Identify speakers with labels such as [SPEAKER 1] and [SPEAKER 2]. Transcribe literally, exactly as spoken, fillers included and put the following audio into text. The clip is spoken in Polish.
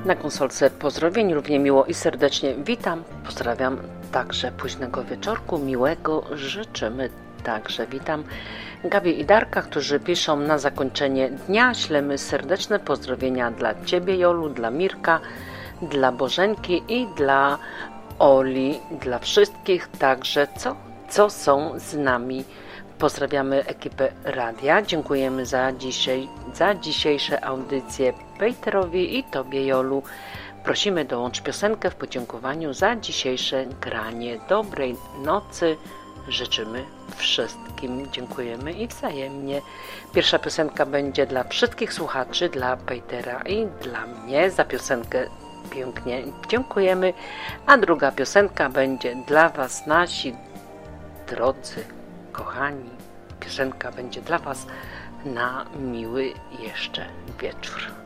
[SPEAKER 1] Na konsolce pozdrowień równie miło i serdecznie witam. Pozdrawiam także późnego wieczorku. Miłego życzymy. Także witam Gabię i Darka, którzy piszą na zakończenie dnia. Ślemy serdeczne pozdrowienia dla Ciebie, Jolu, dla Mirka, dla Bożenki i dla Oli, dla wszystkich także, co, co są z nami. Pozdrawiamy ekipę radia. Dziękujemy za, dzisiaj, za dzisiejsze audycje Peterowi i Tobie, Jolu. Prosimy, dołącz piosenkę w podziękowaniu za dzisiejsze granie. Dobrej nocy życzymy wszystkim. Dziękujemy i wzajemnie. Pierwsza piosenka będzie dla wszystkich słuchaczy, dla Petera i dla mnie. Za piosenkę pięknie dziękujemy. A druga piosenka będzie dla Was, nasi drodzy, kochani. Piosenka będzie dla Was na miły jeszcze wieczór.